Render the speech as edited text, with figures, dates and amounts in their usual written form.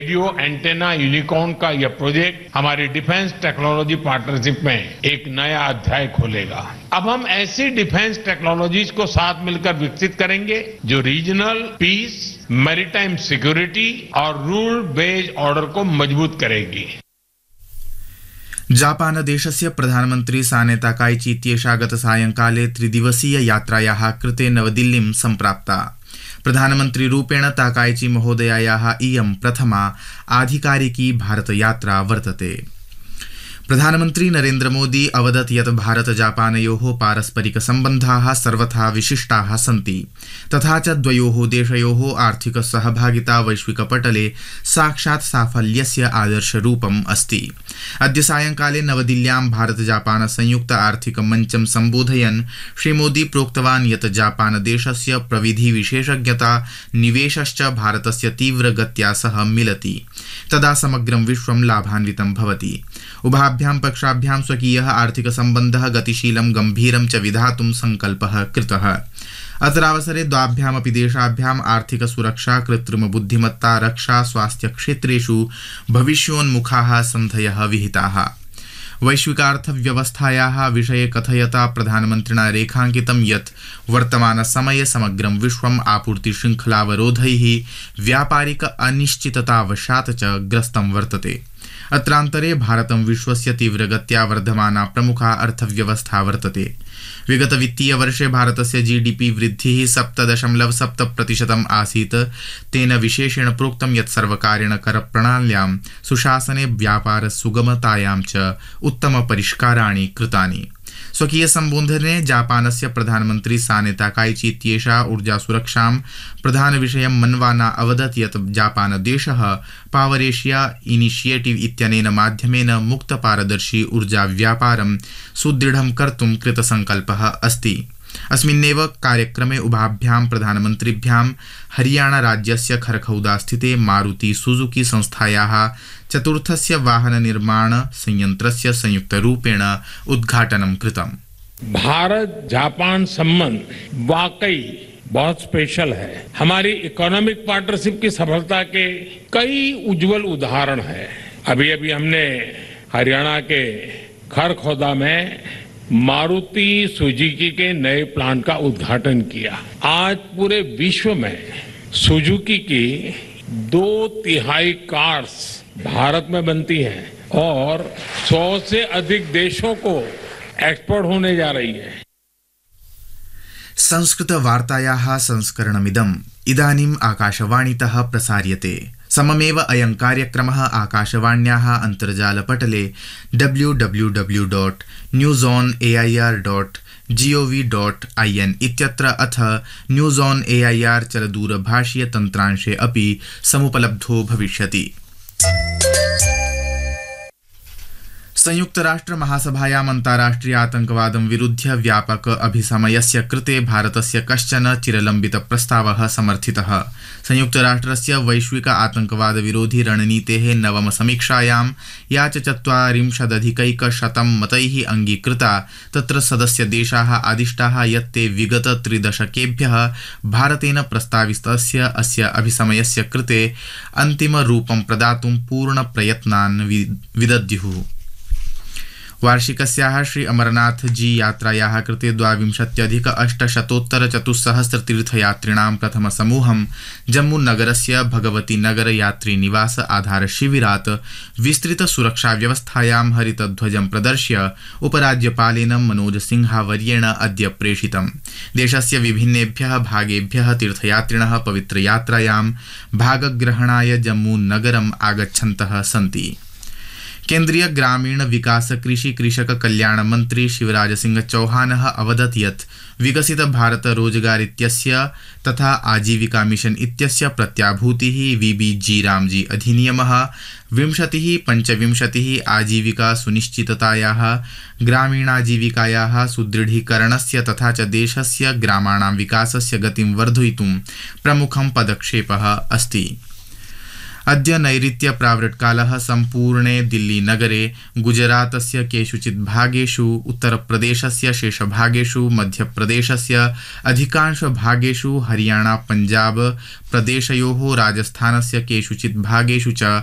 Radio antenna unicorn का यह project हमारी डिफेंस टेक्नोलॉजी पार्टनरशिप में एक नया अध्याय खोलेगा। अब हम ऐसी डिफेंस टेक्नोलॉजीज को साथ मिलकर विकसित करेंगे जो रीजनल पीस, मैरीटाइम सिक्योरिटी और रूल बेस्ड ऑर्डर को मजबूत करेगी। जापानदेशस्य प्रधानमन्त्री साने ताकाइची इत्येषा गतसायंकाले त्रिदिवसीय यात्रायाः कृते नवदिल्लीं सम्प्राप्ता। प्रधानमन्त्रीरूपेण ताकाइची महोदयायाः इयं प्रथमा आधिकारिकी भारतयात्रा वर्तते। प्रधानमन्त्री नरेन्द्र मोदी अवदत् यत् भारत जापानयोः पारस्परिक सम्बन्धाः सर्वथा विशिष्टाः सन्ति तथा च द्वयोः देशयोः आर्थिक सहभागिता वैश्विकपटले साक्षात् साफल्यस्य आदर्शरूपम् अस्ति। अद्य सायंकाले नवदिल्ल्यां भारत जापान संयुक्त आर्थिक मञ्चं सम्बोधयन् श्रीमोदी प्रोक्तवान् यत् जापानदेशस्य प्रविधि विशेषज्ञता निवेशश्च भारतस्य तीव्रगत्या सह मिलति तदा समग्रं विश्वं लाभान्वितं भवति। उभाभ्यां पक्षाभ्यां स्वकीयः आर्थिक सम्बन्धः गतिशीलं गम्भीरं च विधातुं सङ्कल्पः कृतः। अत्रावसरे द्वाभ्यामपि देशाभ्याम् आर्थिक सुरक्षा, कृत्रिम बुद्धिमत्ता, रक्षा, स्वास्थ्य क्षेत्रेषु भविष्योन्मुखाः सन्धयः विहिताः। वैश्विकार्थव्यवस्थायाः विषये कथयता प्रधानमन्त्रिणा रेखाङ्कितं यत् वर्तमानसमये समग्रं विश्वम् आपूर्तिशृङ्खलावरोधैः, व्यापारिक अनिश्चिततावशात् च ग्रस्तं वर्तते। अत्रान्तरे भारतं विश्वस्य तीव्रगत्या वर्धमाना प्रमुखा अर्थव्यवस्था वर्तते। विगत वित्तीय वर्षे भारतस्य जीडीपी वृद्धिः 7.7% आसीत्। तेन विशेषेण प्रोक्तं यत् सर्वकारेण करप्रणाल्यां सुशासने, व्यापार सुगमतायां च उत्तमपरिष्काराणि कृतानि। स्वकीय सम्बोधने जापानस्य प्रधानमन्त्री साने ताकाइची इत्येषा ऊर्जा सुरक्षां प्रधानविषयं मन्वाना अवदत् यत् जापानदेशः पावर एशिया इनिशिएटिव इत्यनेन माध्यमेन मुक्तपारदर्शी ऊर्जा व्यापारं सुदृढं कर्तुं कृतसङ्कल्पः अस्ति। अस्मिन्नेव कार्यक्रमे उभाभ्यां प्रधानमन्त्रिभ्यां हरियाणा राज्यस्य खरखौदा स्थिते मारुति सुजुकी संस्थायाः चतुर्थस्य वाहन निर्माण संयंत्रस्य संयुक्तरूपेण उद्घाटनं कृतम्। भारत जापान संबंध वाकई बहुत स्पेशल है। हमारी इकोनॉमिक पार्टनरशिप की सफलता के कई उज्जवल उदाहरण हैं। अभी अभी हमने हरियाणा के खरखौदा में मारुति सुजुकी के नए प्लांट का उद्घाटन किया। आज पूरे विश्व में सुजुकी की 2/3 कार्स भारत में बनती हैं और 100 से अधिक देशों को एक्सपोर्ट होने जा रही है। संस्कृत वार्तायाः संस्करणमिदम् इदानीम् आकाशवाणीतः प्रसार्यते। सममेव अयं कार्यक्रमः आकाशवाण्याः अन्तर्जालपटले www.newsonair.gov.in इत्यत्र अथ न्यूज़ ऑन एआईआर चलदूरभाषीय तन्त्रांशे अपि समुपलब्धो भविष्यति। संयुक्त राष्ट्र महासभायाम् अन्ताराष्ट्रिय आतंकवादं विरुध्य व्यापक अभिसमयस्य कृते भारतस्य कश्चन चिरलम्बित प्रस्तावः समर्थितः। संयुक्त राष्ट्रस्य वैश्विक आतंकवाद विरोधी रणनीतेः नवम समीक्षायां या च 40+ मतैः अंगीकृता। तत्र सदस्य देशाः आदिष्टाः यत् ते विगत 3 दशकेभ्यः भारतेन प्रस्तावितस्य अस्य अभिसमयस्य कृते अन्तिम रूपं प्रदातुं पूर्ण प्रयत्नान् विदद्युः। वार्षिकस्याः श्री अमरनाथ जी यात्रायाः कृते 22,800 तीर्थयात्रिणां प्रथमसमूहं जम्मूनगरस्य भगवती नगर यात्री निवास आधार शिविरात् विस्तृत सुरक्षा व्यवस्थायां हरितध्वजं प्रदर्श्य उपराज्यपालेन मनोज सिंहावर्येण अद्य प्रेषितम्। देशस्य विभिन्नेभ्यः भागेभ्यः तीर्थयात्रिणः पवित्रयात्रायां भागग्रहणाय जम्मूनगरम् आगच्छन्तः सन्ति। केन्द्रीय ग्रामीण विकास कृषि कृषक कल्याण मंत्री शिवराज सिंह चौहानः अवदत् यत् विकसित भारत रोजगार इत्यस्य तथा आजीविका मिशन इत्यस्य प्रत्याभूतिः वीबीजी रामजी अधिनियमः 20-25 आजीविका सुनिश्चिततायाः, ग्रामीणाजीविकायाः सुदृढीकरणस्य तथा च देशस्य ग्रामाणां विकासस्य गतिं वर्धयितुं प्रमुखं पदक्षेपः अस्ति। अद्य नैऋत्य प्रावृट्कालः सम्पूर्णे दिल्लीनगरे, गुजरातस्य केषुचित् भागेषु, उत्तरप्रदेशस्य शेषभागेषु, मध्यप्रदेशस्य अधिकांशभागेषु, हरियाणा पंजाब प्रदेशयोः, राजस्थानस्य केषुचित् भागेषु च